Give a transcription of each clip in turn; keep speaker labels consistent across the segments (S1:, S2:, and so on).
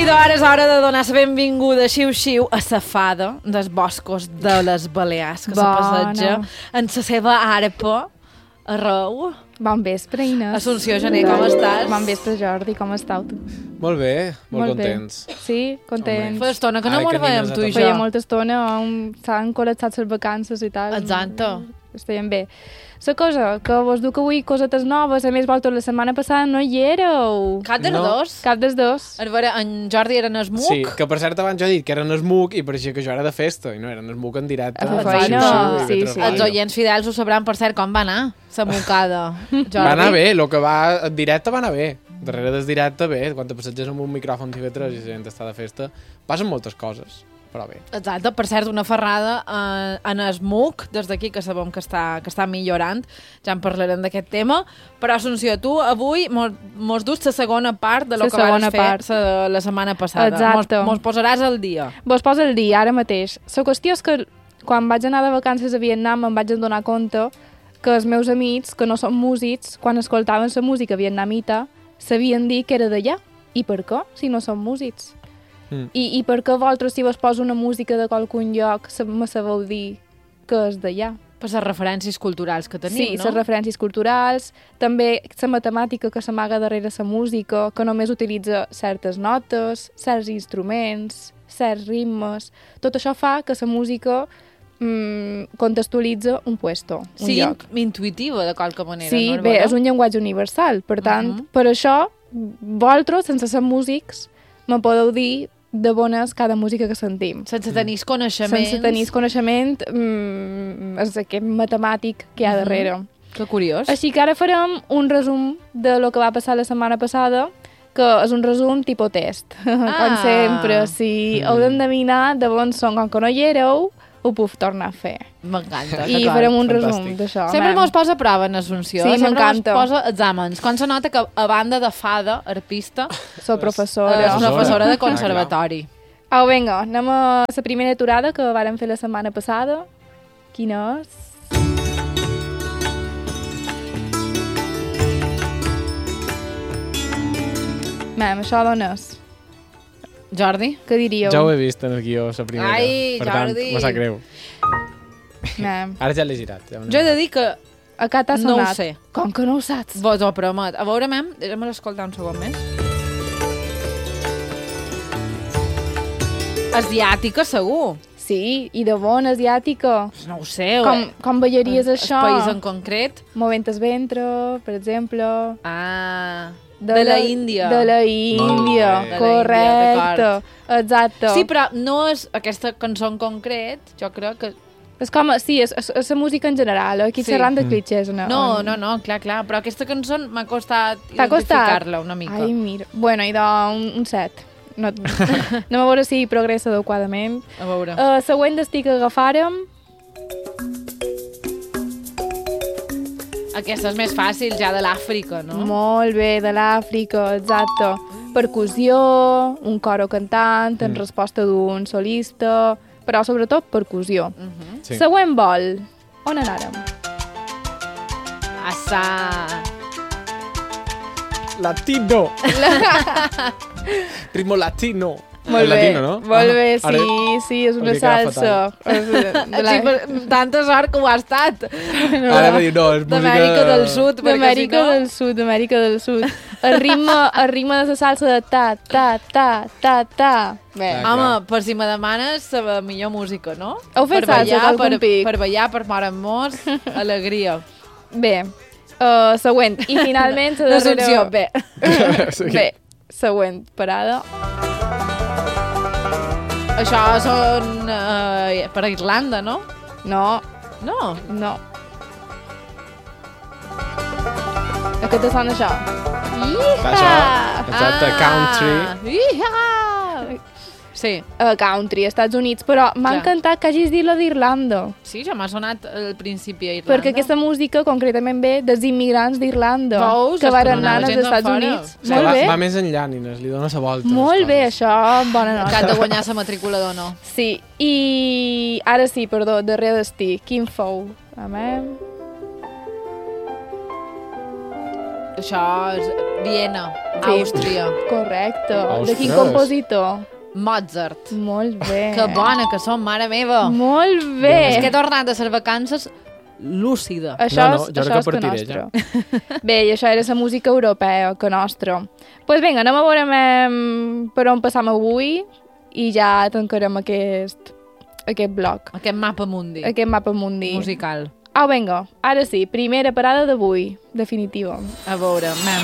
S1: ara és hora de donar la benvinguda xiu-xiu a la fada dels boscos de les Balears, que se passeja en la seva arpa arreu.
S2: Bon vespre, Inés.
S1: Assumpció Gené, com estàs?
S2: Bon vespre, Jordi, com estàu tu?
S3: Molt bé, molt contents.
S2: Sí, contents.
S1: Fa estona que no mos veiem, tu i jo.
S2: Feia molta estona, s'han col·lapsat les vacances i tal.
S1: Exacte.
S2: Estàvem bé. La cosa, que vos duc avui cosetes noves, a més, vosaltres la setmana passada no hi éreu.
S1: Cap dels dos?
S2: Cap dels dos.
S1: A veure, en Jordi era en Esmuc.
S3: Sí, que per cert abans jo he dit que era en Esmuc i pareixia que jo era de festa, i no, era en Esmuc en directe.
S2: Sí.
S1: Els oients fidels ho sabran, per cert, com va anar la mocada, Jordi.
S3: Va anar bé, el que va en directe va anar bé. Darrere del directe, bé, quan te passeges amb un micròfon TV3 i la gent està de festa, passen moltes coses, però bé.
S1: Exacte, per cert, una ferrada en Esmuc, des d'aquí que sabem que està millorant, ja en parlarem d'aquest tema, però Assumpció, tu avui mos dus la segona part de lo que vas fer la setmana passada.
S2: Exacte.
S1: Mos posaràs al dia.
S2: Vos poso el dia, ara mateix. La qüestió és que quan vaig anar de vacances a Vietnam em vaig adonar compte que els meus amics, que no són músics, quan escoltaven la música vietnamita, sabien dir que era d'allà. I per què, si no són músics? I per què vosaltres, si vos poso una música de qualcun lloc, me sabeu dir que és d'allà?
S1: Per les referències culturals que tenim,
S2: sí,
S1: no?
S2: Sí, les referències culturals, també la matemàtica que s'amaga darrere la música, que només utilitza certes notes, certs instruments, certs ritmes. Tot això fa que la música contextualitza un puesto, un lloc.
S1: Sí, intuitiva, de qualque manera.
S2: Sí,
S1: no?
S2: Bé, és un llenguatge universal. Per tant, per això, vosaltres, sense ser músics, me podeu dir de bones cada música que sentim.
S1: Sense tenir coneixement.
S2: Sense tenir coneixement, és aquest matemàtic que hi ha darrere.
S1: Que curiós.
S2: Així que ara farem un resum de lo que va passar la setmana passada, que és un resum tipus test. Com sempre, si heu d'endevinar de on són, com que no hi éreu, ho puc tornar a fer.
S1: M'encanta.
S2: I farem un resum d'això.
S1: Sempre mos posa a prova en Assumpció.
S2: Sí, m'encanta.
S1: Sempre mos posa exàmens. Com se nota que a banda de fada, arpista,
S2: soc professora.
S1: És professora de conservatori.
S2: Au, vinga, anem a la primera aturada que vàrem fer la setmana passada. Quina és? Mem, això d'on és?
S1: Jordi?
S2: Què diríeu?
S3: Ja ho he vist en el guió, la primera.
S1: Ai,
S3: per
S1: Jordi!
S3: tant, me sap greu. Ara ja l'he girat. Ja
S1: jo he de dir que
S2: a què t'ha sonat?
S1: No ho sé.
S2: Com que no ho saps?
S1: Vos ho promet. A veure, mem, deixa'm escoltar un segon més. Asiàtica, segur.
S2: Sí, i de bon asiàtica.
S1: No ho sé.
S2: Com ballaries això?
S1: El país en concret?
S2: Movent el ventre, per exemple.
S1: Ah... De la Índia.
S2: De la Índia, correcte. Exacte.
S1: Sí, però no és aquesta cançó en concret, jo crec que...
S2: És com, sí, és la música en general, aquí xerrant de clitxers.
S1: No, clar, però aquesta cançó m'ha costat identificar-la una mica.
S2: Ai, mira. Bueno, i un 7. No a veure si progressa adequadament.
S1: A veure.
S2: Següent destí que agafàrem...
S1: Aquesta és més fàcil, ja de l'Àfrica, no?
S2: Molt bé, de l'Àfrica, exacte. Percussió, un coro cantant, en resposta d'un solista, però sobretot percussió.
S3: Sí.
S2: Següent vol. On anàrem?
S1: Assà!
S3: Latino! Ritmo latino!
S2: Molt bé,
S3: latino, no?
S2: molt bé, sí, és una salsa.
S1: Tanta sort que ho ha estat.
S3: Ara de dir, no, és música...
S1: D'Amèrica del Sud.
S2: D'Amèrica del Sud. El ritme de la salsa de ta, ta, ta, ta, ta. Bé.
S1: Home, per si me demanes la millor música, no?
S2: Heu fet salsa d'algun pic?
S1: Per ballar, per moure mos, alegria.
S2: Bé, següent. I finalment...
S1: L'Assumpció, bé.
S2: Bé, següent parada.
S1: Això són per a Irlanda, no?
S2: No.
S1: No?
S2: A què te sona això?
S3: Això, exacte, country.
S1: Sí.
S2: Country, Estats Units, però m'ha encantat que hagis dit la d'Irlanda.
S1: Sí, ja m'ha sonat al principi a Irlanda.
S2: Perquè aquesta música concretament ve dels immigrants d'Irlanda.
S1: Veus?
S2: Que van anar als Estats Units. Molt bé.
S3: Va més enllà, Nines, li dona la volta.
S2: Molt bé, això, bona nota.
S1: Que han de guanyar la matrícula o no.
S2: Sí, i ara sí, perdó, darrer destí. Quin fou?
S1: Això és Viena,
S2: Sí.
S1: Àustria.
S2: Correcte. De
S3: Ostres.
S2: quin compositor?
S1: Mozart.
S2: Molt bé.
S1: Que bona que som, mare meva.
S2: Molt bé.
S1: És que he tornat a ser vacances lúcida.
S2: Això
S3: No,
S2: és,
S3: jo crec
S2: això
S3: que
S2: és que
S3: partiré,
S2: nostre. Bé, i això era la música europea, que nostra. Doncs pues vinga, anem a veure per on passam avui i ja tancarem aquest bloc,
S1: Aquest mapa mundi
S2: aquest mapa mundi.
S1: musical.
S2: Au, vinga, ara sí, primera parada d'avui, definitiva.
S1: A veure, mem.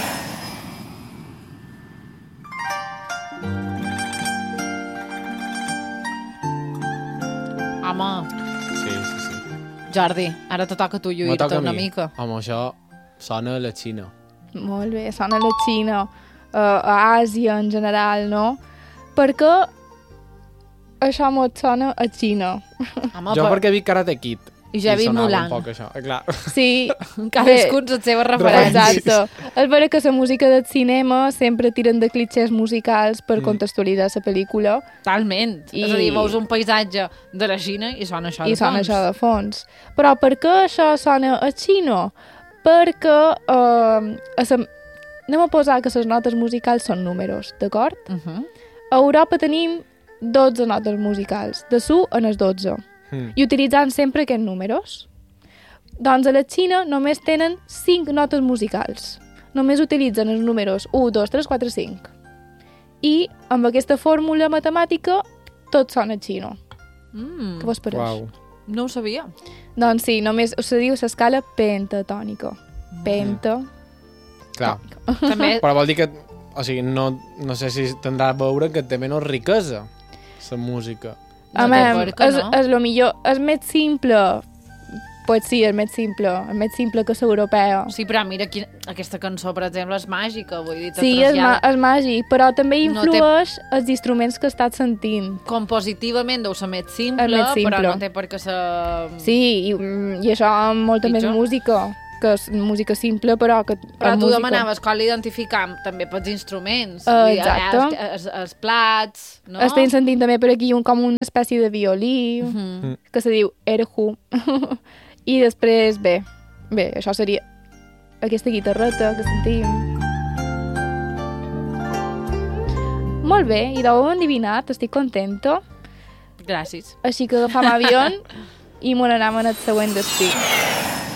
S1: Home,
S3: Sí.
S1: Jordi, ara te toca a tu
S3: Me
S1: lluir-te
S3: toca a
S1: una
S3: mi.
S1: mica.
S3: Home, això sona a la Xina.
S2: Molt bé, sona a la Xina, a Àsia en general, no? Perquè això mos sona a Xina.
S1: Home,
S3: Jo perquè he vist Karate Kid.
S1: I ja he vist
S3: sonava
S1: Mulan.
S3: un poc això, clar.
S2: Sí,
S1: Cadascú les seves referències.
S2: exacte. És vera que la música del cinema sempre tiren de clitxers musicals per contextualitzar la pel·lícula
S1: Totalment.
S2: I-
S1: És a dir, veus un paisatge de la Xina i sona això
S2: i
S1: de
S2: sona
S1: fons.
S2: això de fons. Però per què això sona a Xina? Perquè anem a posar que les notes musicals són números, d'acord? A Europa tenim 12 notes musicals, de su en els 12, i utilitzant sempre aquests números. Doncs a la Xina només tenen 5 notes musicals. Només utilitzen els números 1, 2, 3, 4, 5. I amb aquesta fórmula matemàtica tot sona xino. Què vos pareix?
S3: Uau.
S1: No ho sabia.
S2: Doncs sí, només se diu l'escala pentatònica. Penta.
S3: Clar.
S1: També
S3: Però vol dir que... O sigui, no sé si tindrà a veure que té menys riquesa, la música.
S1: No
S2: Home,
S1: té per què,
S2: és,
S1: no?
S2: és lo millor. És més simple. Pues sí, és més simple. És més simple que l'europea.
S1: Sí, però mira, aquesta cançó, per exemple, és màgica, vull dir, te
S2: Sí, és,
S1: trasllada...
S2: és màgic, però també
S1: No té-
S2: influeix els instruments que estàs sentint.
S1: Compositivament deu ser més simple,
S2: És més simple.
S1: però no té per què ser...
S2: Sí, i això amb molta
S1: Pitjor.
S2: més música, que és música simple, però que
S1: Però
S2: amb
S1: tu
S2: música.
S1: demanaves com l'identificam també pels instruments.
S2: Exacte.
S1: Els plats, no?
S2: Estem sentint també per aquí com una espècie de violí, que se diu erhu. I després, bé, això seria aquesta guitarreta que sentim. Molt bé, i ho hem endivinat, estic contenta.
S1: Gràcies.
S2: Així que agafam avió i m'on anem en el següent destí.